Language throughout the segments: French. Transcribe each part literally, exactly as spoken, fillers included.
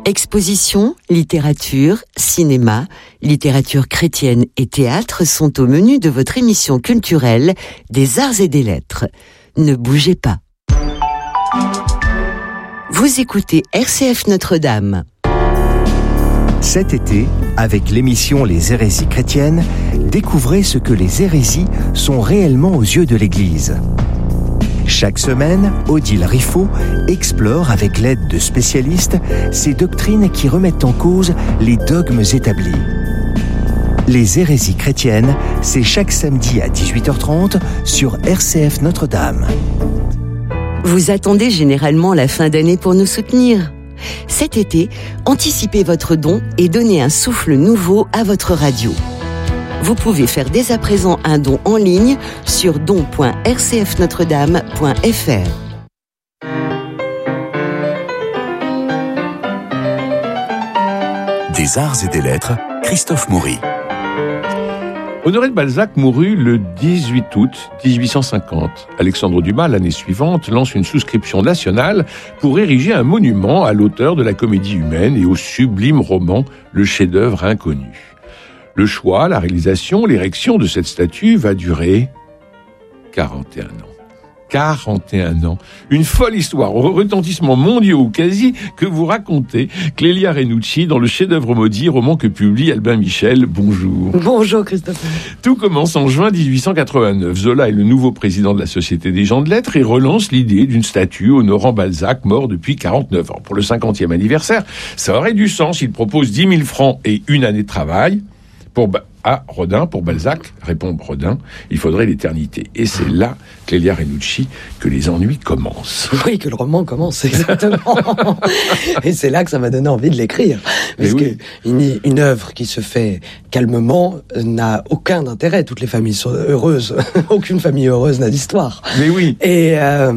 Expositions, littérature, cinéma, littérature chrétienne et théâtre sont au menu de votre émission culturelle des Arts et des Lettres. Ne bougez pas. Vous écoutez R C F Notre-Dame. Cet été, avec l'émission Les hérésies chrétiennes, découvrez ce que les hérésies sont réellement aux yeux de l'Église. Chaque semaine, Odile Riffaut explore avec l'aide de spécialistes ces doctrines qui remettent en cause les dogmes établis. Les hérésies chrétiennes, c'est chaque samedi à dix-huit heures trente sur R C F Notre-Dame. Vous attendez généralement la fin d'année pour nous soutenir. Cet été, anticipez votre don et donnez un souffle nouveau à votre radio. Vous pouvez faire dès à présent un don en ligne sur don point r c f notre dame point f r. Des Arts et des Lettres, Christophe Maury. Honoré de Balzac mourut le dix-huit août dix-huit cent cinquante. Alexandre Dumas, l'année suivante, lance une souscription nationale pour ériger un monument à l'auteur de la Comédie humaine et au sublime roman Le chef-d'œuvre inconnu. Le choix, la réalisation, l'érection de cette statue va durer quarante et un ans. quarante et un ans. Une folle histoire aux retentissements mondiaux ou quasi que vous racontez Clélia Renucci dans Le chef-d'œuvre maudit, roman que publie Albin Michel. Bonjour. Bonjour Christophe. Tout commence en juin dix-huit cent quatre-vingt-neuf. Zola est le nouveau président de la Société des gens de lettres et relance l'idée d'une statue honorant Balzac, mort depuis quarante-neuf ans. Pour le cinquantième anniversaire, ça aurait du sens. Il propose dix mille francs et une année de travail. Pour ba- à Rodin, pour Balzac, répond Rodin, il faudrait l'éternité. Et c'est là, Clélia Renucci, que les ennuis commencent. Oui, que le roman commence, exactement. Et c'est là que ça m'a donné envie de l'écrire. Parce oui. qu'une une œuvre qui se fait calmement n'a aucun intérêt. Toutes les familles sont heureuses. Aucune famille heureuse n'a d'histoire. Mais oui. Et, euh,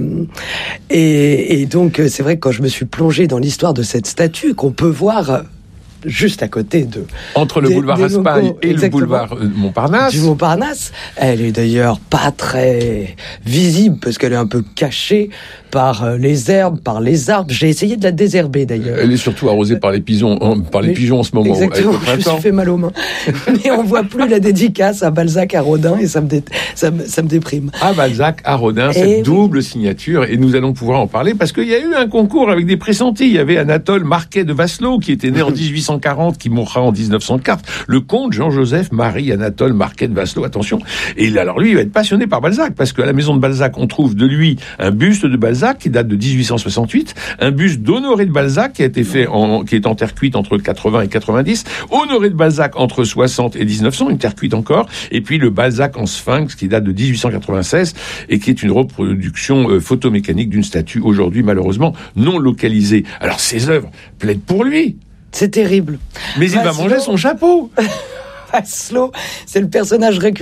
et, et donc, c'est vrai que quand je me suis plongé dans l'histoire de cette statue, qu'on peut voir juste à côté de... Entre le des, boulevard des Raspail locaux, et exactement, le boulevard Montparnasse. Du Montparnasse. Elle est d'ailleurs pas très visible parce qu'elle est un peu cachée par les herbes, par les arbres. J'ai essayé de la désherber d'ailleurs. Elle est surtout arrosée par les pigeons, par les Mais, pigeons en ce moment. Exactement, je me suis fait mal aux mains. Mais on voit plus la dédicace à Balzac, à Rodin, et ça me, dé, ça me, ça me déprime. À Balzac, à Rodin, cette et double oui. signature, et nous allons pouvoir en parler, parce qu'il y a eu un concours avec des pressentis. Il y avait Anatole Marquet de Vasselot, qui était né en dix-huit cent quarante, qui mourra en dix-neuf cent quatre. Le comte Jean-Joseph Marie Anatole Marquet de Vasselot, attention. Et alors lui, il va être passionné par Balzac, parce qu'à la maison de Balzac, on trouve de lui un buste de Balzac, qui date de dix-huit cent soixante-huit, un buste d'Honoré de Balzac, qui a été fait en, qui est en terre cuite entre quatre-vingts et quatre-vingt-dix, Honoré de Balzac entre soixante et dix-neuf cents, une terre cuite encore, et puis le Balzac en sphinx, qui date de dix-huit cent quatre-vingt-seize, et qui est une reproduction euh, photomécanique d'une statue, aujourd'hui malheureusement non localisée. Alors ces œuvres plaident pour lui. C'est terrible. Mais il va manger son chapeau. Vasselot, c'est le personnage récurrent